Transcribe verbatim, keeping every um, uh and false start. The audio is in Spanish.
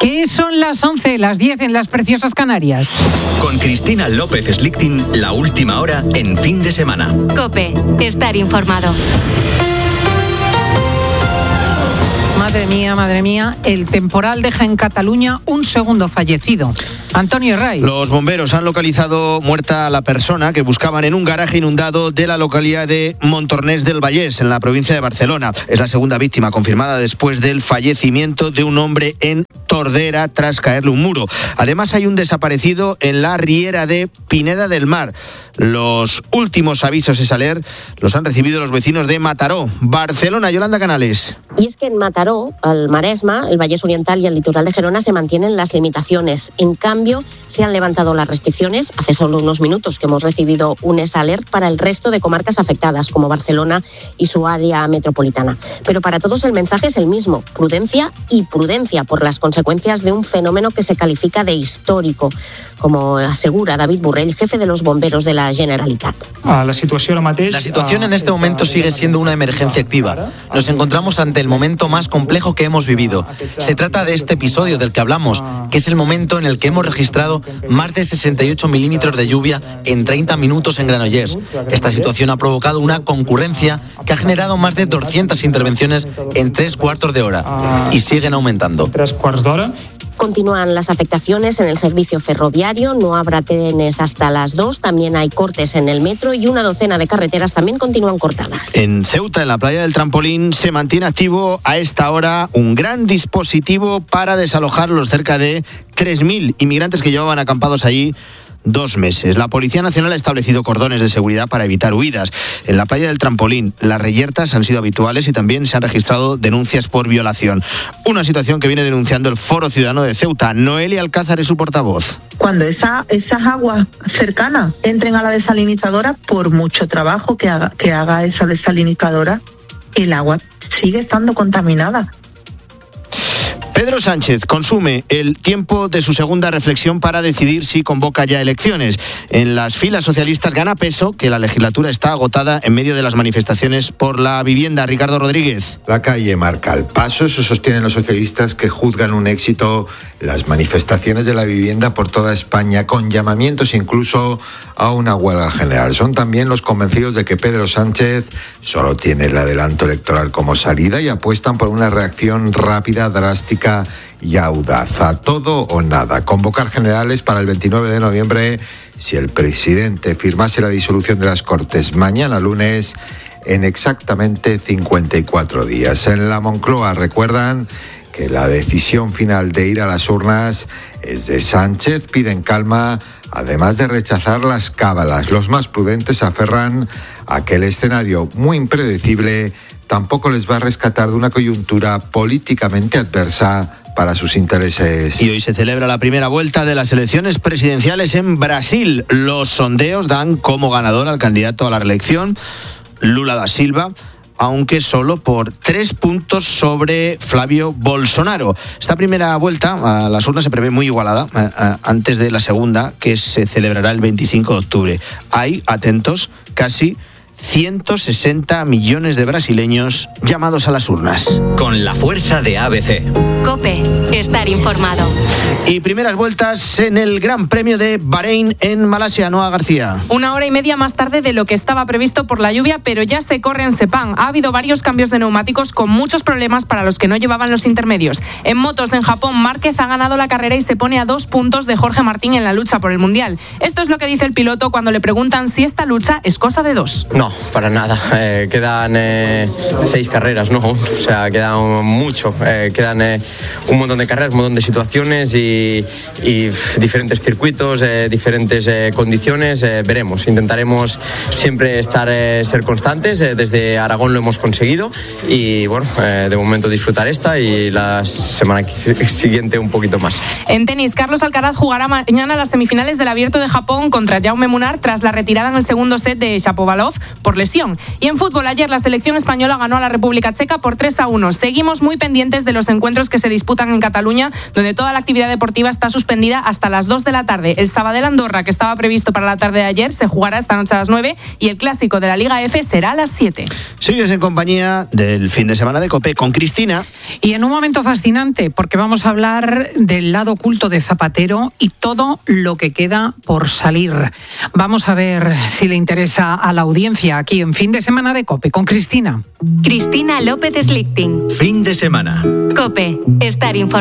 ¿Qué son las once, las diez en las preciosas Canarias? Con Cristina López Slichting, la última hora en fin de semana. COPE, estar informado. Madre mía, madre mía, el temporal deja en Cataluña un segundo fallecido. Antonio Ray. Los bomberos han localizado muerta a la persona que buscaban en un garaje inundado de la localidad de Montornès del Vallès, en la provincia de Barcelona. Es la segunda víctima confirmada después del fallecimiento de un hombre en Tordera tras caerle un muro. Además, hay un desaparecido en la riera de Pineda del Mar. Los últimos avisos de Saler los han recibido los vecinos de Mataró, Barcelona. Yolanda Canales. Y es que en Mataró, al Maresma, el Vallès Oriental y el litoral de Gerona se mantienen las limitaciones. En cambio, se han levantado las restricciones. Hace solo unos minutos que hemos recibido un S-Alert para el resto de comarcas afectadas, como Barcelona y su área metropolitana. Pero para todos el mensaje es el mismo: prudencia y prudencia por las consecuencias de un fenómeno que se califica de histórico, como asegura David Borrell, jefe de los bomberos de la Generalitat. La situación en este momento sigue siendo una emergencia activa. Nos encontramos ante el momento más complejo que hemos vivido. Se trata de este episodio del que hablamos, que es el momento en el que hemos registrado más de sesenta y ocho milímetros de lluvia en treinta minutos en Granollers. Esta situación ha provocado una concurrencia que ha generado más de doscientas intervenciones en tres cuartos de hora y siguen aumentando. Tres cuartos de hora. Continúan las afectaciones en el servicio ferroviario, no habrá trenes hasta las dos, también hay cortes en el metro y una docena de carreteras también continúan cortadas. En Ceuta, en la playa del Trampolín, se mantiene activo a esta hora un gran dispositivo para desalojar los cerca de tres mil inmigrantes que llevaban acampados allí dos meses. La Policía Nacional ha establecido cordones de seguridad para evitar huidas. En la playa del Trampolín, las reyertas han sido habituales y también se han registrado denuncias por violación. Una situación que viene denunciando el Foro Ciudadano de Ceuta. Noelia Alcázar es su portavoz. Cuando esa, esas aguas cercanas entren a la desalinizadora, por mucho trabajo que haga, que haga esa desalinizadora, el agua sigue estando contaminada. Pedro Sánchez consume el tiempo de su segunda reflexión para decidir si convoca ya elecciones. En las filas socialistas gana peso que la legislatura está agotada en medio de las manifestaciones por la vivienda. Ricardo Rodríguez. La calle marca el paso, eso sostienen los socialistas, que juzgan un éxito las manifestaciones de la vivienda por toda España, con llamamientos incluso a una huelga general. Son también los convencidos de que Pedro Sánchez solo tiene el adelanto electoral como salida y apuestan por una reacción rápida, drástica y audaz. A todo o nada. Convocar generales para el veintinueve de noviembre si el presidente firmase la disolución de las Cortes mañana lunes en exactamente cincuenta y cuatro días. En la Moncloa recuerdan que la decisión final de ir a las urnas es de Sánchez. Piden calma, además de rechazar las cábalas. Los más prudentes se aferran a que el escenario muy impredecible tampoco les va a rescatar de una coyuntura políticamente adversa para sus intereses. Y hoy se celebra la primera vuelta de las elecciones presidenciales en Brasil. Los sondeos dan como ganador al candidato a la reelección, Lula da Silva, aunque solo por tres puntos sobre Flavio Bolsonaro. Esta primera vuelta a las urnas se prevé muy igualada eh, eh, antes de la segunda, que se celebrará el veinticinco de octubre. Hay, atentos, casi ciento sesenta millones de brasileños llamados a las urnas. Con la fuerza de A B C. COPE, estar informado. Y primeras vueltas en el Gran Premio de Bahrein en Malasia. Noa García. Una hora y media más tarde de lo que estaba previsto por la lluvia, pero ya se corre en Sepang. Ha habido varios cambios de neumáticos con muchos problemas para los que no llevaban los intermedios. En motos en Japón, Márquez ha ganado la carrera y se pone a dos puntos de Jorge Martín en la lucha por el Mundial. Esto es lo que dice el piloto cuando le preguntan si esta lucha es cosa de dos. No, para nada. Eh, quedan eh, seis carreras, ¿no? O sea, quedan mucho. Eh, quedan eh, un montón de carreras, un montón de situaciones y, y diferentes circuitos, eh, diferentes eh, condiciones. Eh, veremos. Intentaremos siempre estar, eh, ser constantes. Eh, desde Aragón lo hemos conseguido y, bueno, eh, de momento disfrutar esta y la semana siguiente un poquito más. En tenis, Carlos Alcaraz jugará mañana las semifinales del Abierto de Japón contra Jaume Munar tras la retirada en el segundo set de Shapovalov por lesión. Y en fútbol, ayer la selección española ganó a la República Checa por tres a uno. Seguimos muy pendientes de los encuentros que se disputan en Cataluña, donde toda la actividad deportiva deportiva está suspendida hasta las dos de la tarde. El Sabadell Andorra, que estaba previsto para la tarde de ayer, se jugará esta noche a las nueve y el clásico de la Liga F será a las siete. Sigues en compañía del fin de semana de COPE con Cristina. Y en un momento fascinante, porque vamos a hablar del lado oculto de Zapatero y todo lo que queda por salir. Vamos a ver si le interesa a la audiencia aquí en fin de semana de COPE con Cristina. Cristina López Slichting. Fin de semana. COPE. Estar informado.